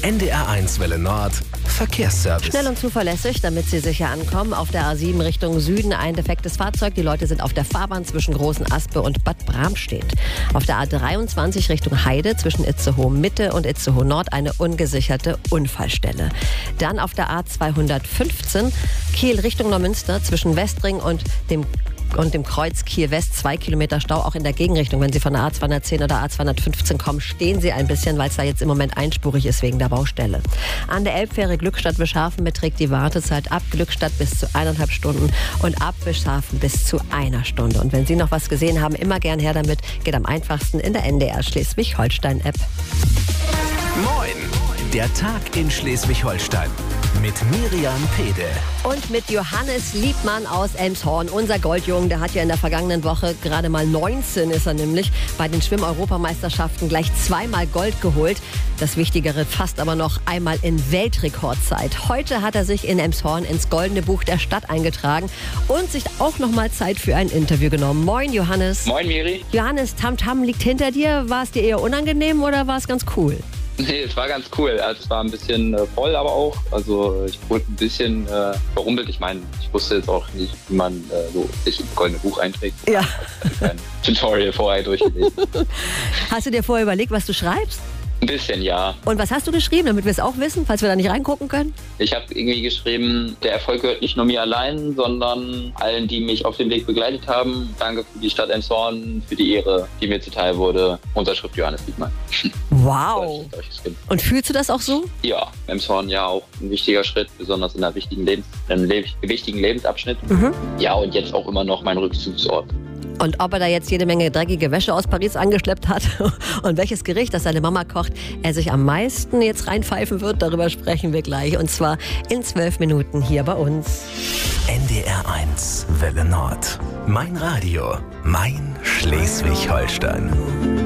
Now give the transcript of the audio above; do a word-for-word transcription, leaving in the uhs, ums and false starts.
N D R eins Welle Nord Verkehrsservice. Schnell und zuverlässig, damit Sie sicher ankommen. Auf der A sieben Richtung Süden ein defektes Fahrzeug. Die Leute sind auf der Fahrbahn zwischen Großen Aspe und Bad Bramstedt. Auf der A dreiundzwanzig Richtung Heide zwischen Itzehoe Mitte und Itzehoe Nord eine ungesicherte Unfallstelle. Dann auf der A zweihundertfünfzehn Kiel Richtung Neumünster zwischen Westring und dem und dem Kreuz Kiel-West, zwei Kilometer Stau, auch in der Gegenrichtung. Wenn Sie von der A zweihundertzehn oder A zweihundertfünfzehn kommen, stehen Sie ein bisschen, weil es da jetzt im Moment einspurig ist wegen der Baustelle. An der Elbfähre Glückstadt-Bischhafen beträgt die Wartezeit ab Glückstadt bis zu eineinhalb Stunden und ab Bischhafen bis zu einer Stunde. Und wenn Sie noch was gesehen haben, immer gern her damit. Geht am einfachsten in der N D R Schleswig-Holstein-App. Moin! Der Tag in Schleswig-Holstein mit Miriam Pede. Und mit Johannes Liebmann aus Elmshorn, unser Goldjungen, der hat ja in der vergangenen Woche gerade mal neunzehn ist er nämlich, bei den Schwimm-Europameisterschaften gleich zweimal Gold geholt. Das Wichtigere fast aber noch einmal in Weltrekordzeit. Heute hat er sich in Elmshorn ins Goldene Buch der Stadt eingetragen und sich auch noch mal Zeit für ein Interview genommen. Moin Johannes. Moin Miri. Johannes, Tamtam liegt hinter dir. War es dir eher unangenehm oder war es ganz cool? Nee, es war ganz cool. Also, es war ein bisschen äh, voll, aber auch. Also ich wurde ein bisschen äh, verrumpelt. Ich meine, ich wusste jetzt auch nicht, wie man äh, so sich ins Goldene Buch einträgt. Ja. Ich habe ein Tutorial vorher durchgelesen. Hast du dir vorher überlegt, was du schreibst? Ein bisschen, ja. Und was hast du geschrieben, damit wir es auch wissen, falls wir da nicht reingucken können? Ich habe irgendwie geschrieben, der Erfolg gehört nicht nur mir allein, sondern allen, die mich auf dem Weg begleitet haben. Danke für die Stadt Elmshorn, für die Ehre, die mir zuteil wurde. Unterschrift Johannes Liebmann. Wow. Und fühlst du das auch so? Ja, Elmshorn ja auch ein wichtiger Schritt, besonders in einem wichtigen, Lebens-, einem le- wichtigen Lebensabschnitt. Mhm. Ja, und jetzt auch immer noch mein Rückzugsort. Und ob er da jetzt jede Menge dreckige Wäsche aus Paris angeschleppt hat und welches Gericht, das seine Mama kocht, er sich am meisten jetzt reinpfeifen wird, darüber sprechen wir gleich. Und zwar in zwölf Minuten hier bei uns. N D R eins Welle Nord. Mein Radio, mein Schleswig-Holstein.